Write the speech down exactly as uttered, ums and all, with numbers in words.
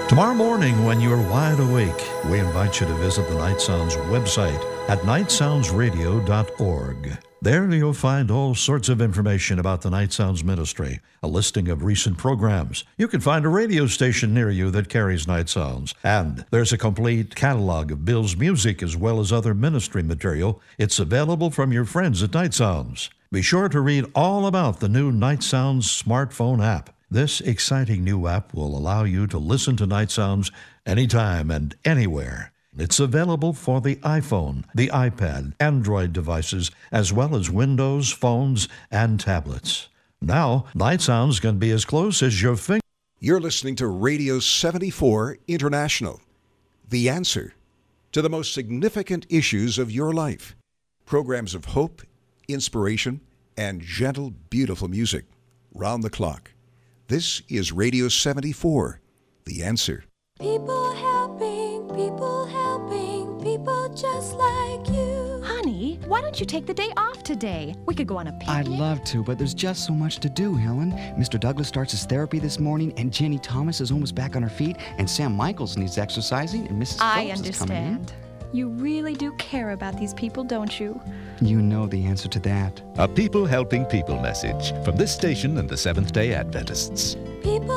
Tomorrow morning, when you're wide awake, we invite you to visit the Night Sounds website at night sounds radio dot org. There you'll find all sorts of information about the Night Sounds Ministry, a listing of recent programs. You can find a radio station near you that carries Night Sounds. And there's a complete catalog of Bill's music as well as other ministry material. It's available from your friends at Night Sounds. Be sure to read all about the new Night Sounds smartphone app. This exciting new app will allow you to listen to Night Sounds anytime and anywhere. It's available for the iPhone, the iPad, Android devices, as well as Windows, phones, and tablets. Now, Night Sounds can be as close as your finger. You're listening to Radio seventy-four International, the answer to the most significant issues of your life. Programs of hope, inspiration, and gentle, beautiful music, round the clock. This is Radio seventy-four, the answer. People helping, people helping, people just like you. Honey, why don't you take the day off today? We could go on a picnic. I'd love to, but there's just so much to do, Helen. Mister Douglas starts his therapy this morning, and Jenny Thomas is almost back on her feet, and Sam Michaels needs exercising, and Missus I Phelps is coming in. understand. You really do care about these people, don't you? You know the answer to that. A people helping people message from this station and the Seventh-day Adventists. People